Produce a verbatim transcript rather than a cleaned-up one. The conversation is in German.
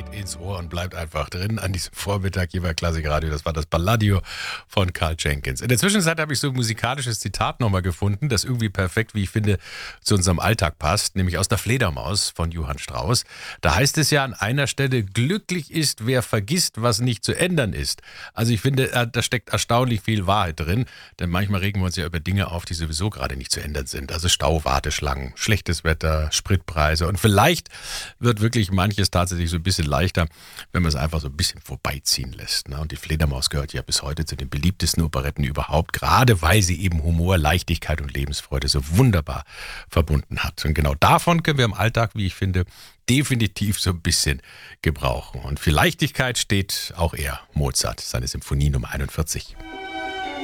geht ins Ohr und bleibt einfach drin an diesem Vormittag hier bei Klassikradio. Das war das Palladio von Carl Jenkins. In der Zwischenzeit habe ich so ein musikalisches Zitat nochmal gefunden, das irgendwie perfekt, wie ich finde, zu unserem Alltag passt, nämlich aus der Fledermaus von Johann Strauss. Da heißt es ja an einer Stelle, glücklich ist, wer vergisst, was nicht zu ändern ist. Also ich finde, da steckt erstaunlich viel Wahrheit drin, denn manchmal regen wir uns ja über Dinge auf, die sowieso gerade nicht zu ändern sind. Also Stau, Warteschlangen, schlechtes Wetter, Spritpreise und vielleicht wird wirklich manches tatsächlich so ein bisschen leichter, wenn man es einfach so ein bisschen vorbeiziehen lässt. Ne? Und die Fledermaus gehört ja bis heute zu den beliebtesten Operetten überhaupt, gerade weil sie eben Humor, Leichtigkeit und Lebensfreude so wunderbar verbunden hat. Und genau davon können wir im Alltag, wie ich finde, definitiv so ein bisschen gebrauchen. Und für Leichtigkeit steht auch er, Mozart, seine Symphonie Nummer einundvierzig.